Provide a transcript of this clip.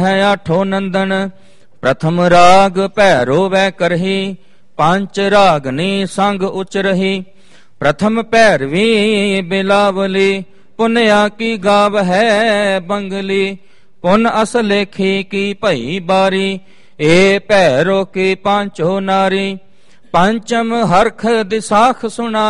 ਹੈ ਆਠੋ ਨੰਦਨ। ਪ੍ਰਥਮ ਰਾਗ ਭੈਰੋ ਵੈ ਕਰਹੀ, ਪੰਚ ਰਾਗਨੀ ਸੰਗ ਉਚ ਰਹੀ। ਪ੍ਰਥਮ ਭੈਰਵੀ ਬਿਲਾਵਲੀ, ਪੁਨਿਆ ਕੀ ਗਾਵ ਹੈ ਬੰਗਲੀ। ਪੁਨ ਅਸ ਲੇਖੀ ਕੀ ਭਈ ਬਾਰੀ, ਏ ਭੈਰੋ ਕੀ ਪਾਂਚੋ ਨਾਰੀ। ਪੰਚਮ ਹਰਖ ਦਿਸਾਖ ਸੁਣਾ,